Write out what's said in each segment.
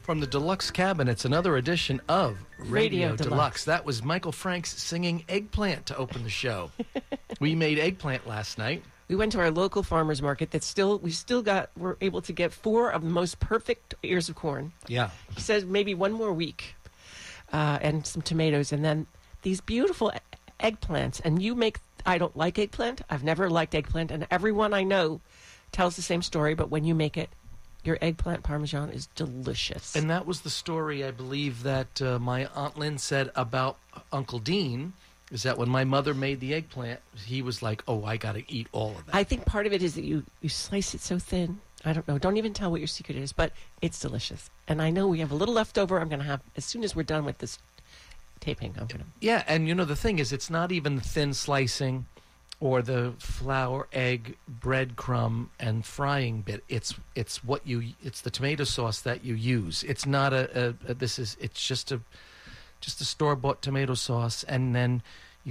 From the Deluxe Cabinets, another edition of Radio Deluxe. That was Michael Franks singing Eggplant to open the show. We made eggplant last night. We went to our local farmer's market we're able to get 4 of the most perfect ears of corn. Yeah. He says maybe one more week and some tomatoes and then these beautiful eggplants. And I don't like eggplant. I've never liked eggplant. And everyone I know tells the same story. But when you make it, your eggplant parmesan is delicious. And that was the story, I believe, that my Aunt Lynn said about Uncle Dean, is that when my mother made the eggplant, he was like, oh, I got to eat all of that. I think part of it is that you slice it so thin. I don't know. Don't even tell what your secret is, but it's delicious. And I know we have a little left over. I'm going to have, as soon as we're done with this taping, I'm going to... Yeah, and the thing is, it's not even the thin slicing or the flour, egg, breadcrumb, and frying bit. It's the tomato sauce that you use. It's not it's just a store-bought tomato sauce, and then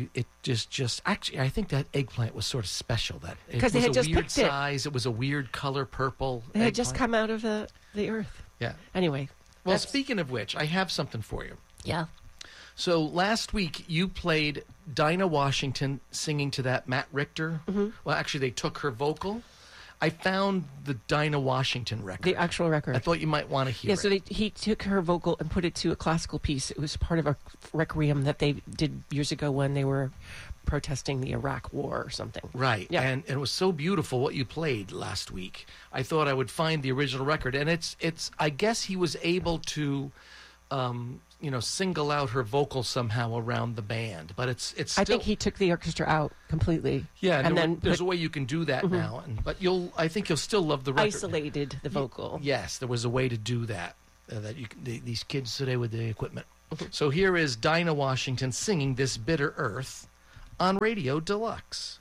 actually, I think that eggplant was sort of special. That because they had just weird picked size. It was a weird color, purple. It had just come out of the earth. Yeah. Anyway. Well, speaking of which, I have something for you. Yeah. So last week you played Dinah Washington singing to that Matt Richter. Mm-hmm. Well, actually, they took her vocal. I found the Dinah Washington record. The actual record. I thought you might want to hear it. Yeah, so he took her vocal and put it to a classical piece. It was part of a requiem that they did years ago when they were protesting the Iraq War or something. Right. Yeah. And it was so beautiful what you played last week. I thought I would find the original record. And it's I guess he was able to... single out her vocal somehow around the band, but it's still... I think he took the orchestra out completely. Yeah, and then there's a way you can do that now, but I think you'll still love the record. Isolated the vocal. Yes, there was a way to do that. These kids today with the equipment. So here is Dinah Washington singing "This Bitter Earth" on Radio Deluxe.